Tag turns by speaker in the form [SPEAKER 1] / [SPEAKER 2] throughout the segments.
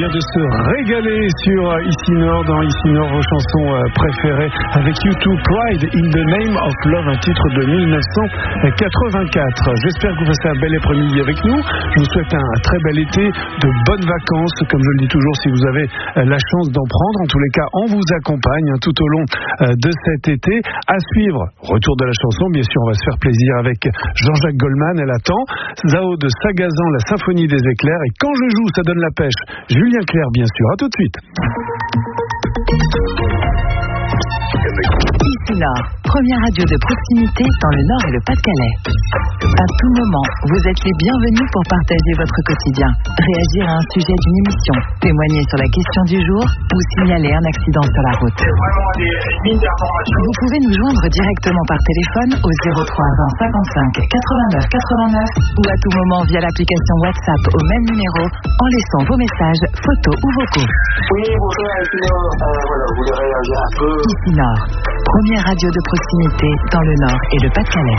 [SPEAKER 1] vient de se régaler sur Ici Nord, dans Ici Nord, vos chansons préférées, avec U2, Pride in the Name of Love, un titre de 1984. J'espère que vous passez un bel après-midi avec nous. Je vous souhaite un très bel été, de bonnes vacances, comme je le dis toujours, si vous avez la chance d'en prendre. En tous les cas, on vous accompagne tout au long de cet été. À suivre, retour de la chanson, bien sûr, on va se faire plaisir avec Jean-Jacques Goldman, elle attend. Zao de Sagazan, la symphonie des éclairs. Et quand je joue, ça donne la pêche. Julien Clerc, bien sûr. À tout de suite.
[SPEAKER 2] Ici Nord, première radio de proximité dans le Nord et le Pas-de-Calais. À tout moment, vous êtes les bienvenus pour partager votre quotidien, réagir à un sujet d'une émission, témoigner sur la question du jour ou signaler un accident sur la route. Vous pouvez nous joindre directement par téléphone au 03 20 55 89 89 ou à tout moment via l'application WhatsApp au même numéro en laissant vos messages, photos ou vocaux.
[SPEAKER 3] Oui, bonjour, voilà, vous voulez réagir un peu.
[SPEAKER 2] Ici Nord, première radio de proximité dans le Nord et le Pas-de-Calais.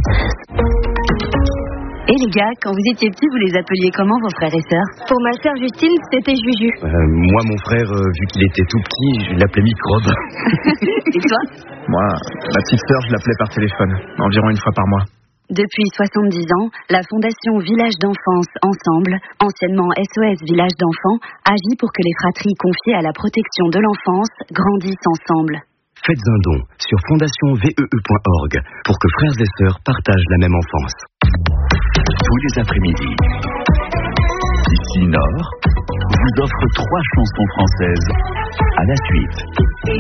[SPEAKER 4] Et les gars, quand vous étiez petits, vous les appeliez comment, vos frères et sœurs?
[SPEAKER 5] Pour ma sœur Justine, c'était Juju.
[SPEAKER 6] Moi, mon frère, vu qu'il était tout petit, je l'appelais Microbe.
[SPEAKER 4] Et toi?
[SPEAKER 7] Moi, ma petite sœur, je l'appelais par téléphone, environ une fois par mois.
[SPEAKER 4] Depuis 70 ans, la Fondation Village d'Enfance Ensemble, anciennement SOS Village d'Enfants, agit pour que les fratries confiées à la protection de l'enfance grandissent ensemble.
[SPEAKER 6] Faites un don sur fondationvee.org pour que frères et sœurs partagent la même enfance.
[SPEAKER 8] Tous les après-midi, Ici Nord vous offre 3 chansons françaises à la suite.